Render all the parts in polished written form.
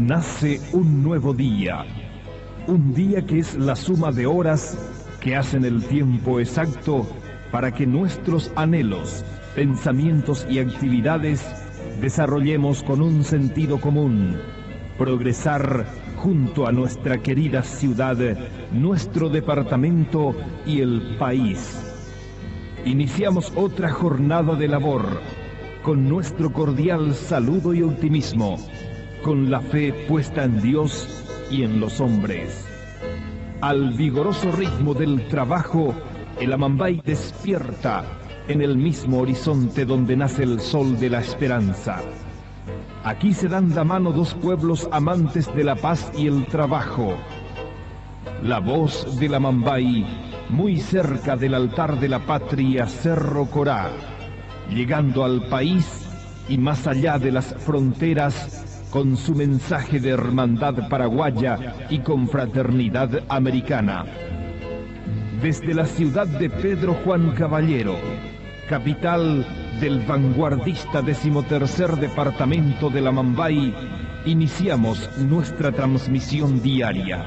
nace un nuevo día. Un día que es la suma de horas que hacen el tiempo exacto para que nuestros anhelos, pensamientos y actividades desarrollemos con un sentido común, progresar junto a nuestra querida ciudad, nuestro departamento y el país. Iniciamos otra jornada de labor con nuestro cordial saludo y optimismo, con la fe puesta en Dios y en los hombres. Al vigoroso ritmo del trabajo, el Amambay despierta en el mismo horizonte donde nace el sol de la esperanza. Aquí se dan la mano dos pueblos amantes de la paz y el trabajo. La voz del Amambay, muy cerca del altar de la patria Cerro Corá, llegando al país y más allá de las fronteras con su mensaje de hermandad paraguaya y confraternidad americana. Desde la ciudad de Pedro Juan Caballero, capital del vanguardista 13º departamento del Amambay, iniciamos nuestra transmisión diaria.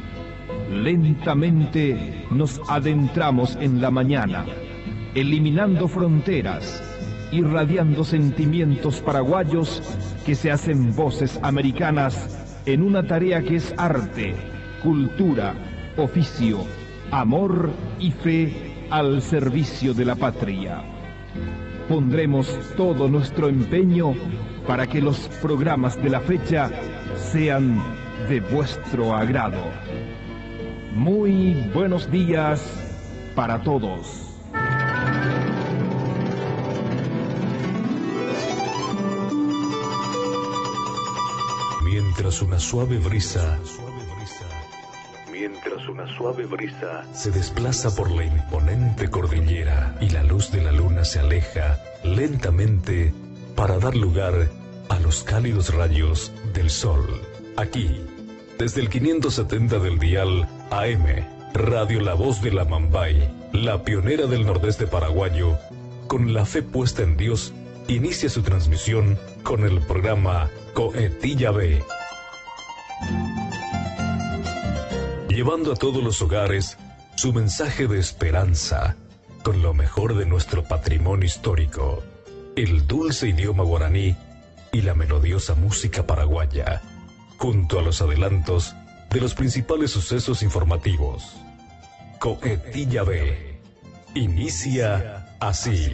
Lentamente nos adentramos en la mañana, eliminando fronteras, irradiando sentimientos paraguayos que se hacen voces americanas en una tarea que es arte, cultura, oficio, amor y fe al servicio de la patria. Pondremos todo nuestro empeño para que los programas de la fecha sean de vuestro agrado. Muy buenos días para todos. Mientras una suave brisa se desplaza por la imponente cordillera y la luz de la luna se aleja lentamente para dar lugar a los cálidos rayos del sol. Aquí, desde el 570 del dial AM, Radio La Voz del Amambay, la pionera del nordeste paraguayo, con la fe puesta en Dios, inicia su transmisión con el programa Coetilla B, llevando a todos los hogares su mensaje de esperanza con lo mejor de nuestro patrimonio histórico, el dulce idioma guaraní y la melodiosa música paraguaya, junto a los adelantos de los principales sucesos informativos. Coetilla B inicia así.